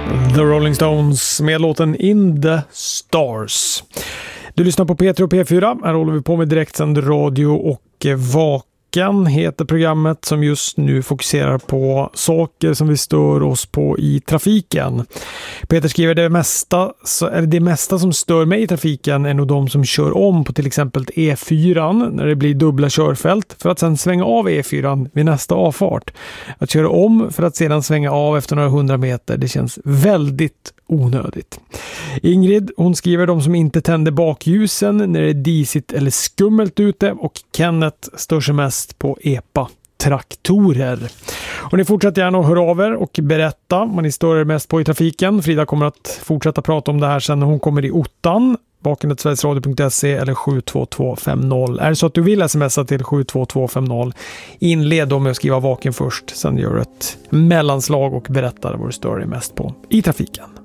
The Rolling Stones med låten In the Stars. Du lyssnar på P3 och P4. Här håller vi på med direktsänd radio och Vaken heter programmet som just nu fokuserar på saker som vi stör oss på i trafiken. Peter skriver det mesta som stör mig i trafiken är nog de som kör om på till exempel E4 när det blir dubbla körfält för att sedan svänga av E4 vid nästa avfart. Att köra om för att sedan svänga av efter några 100 meter, det känns väldigt onödigt. Ingrid, hon skriver de som inte tänder bakljusen när det är disigt eller skummelt ute, och Kenneth stör sig mest på EPA-traktorer. Och ni fortsätter gärna att höra av er och berätta vad ni stör er mest på i trafiken. Frida kommer att fortsätta prata om det här sen när hon kommer i ottan. vaken@sverigesradio.se eller 72250. Är det så att du vill smsa till 72250, inled då med att skriva vaken först. Sen gör du ett mellanslag och berättar vad du stör dig mest på i trafiken.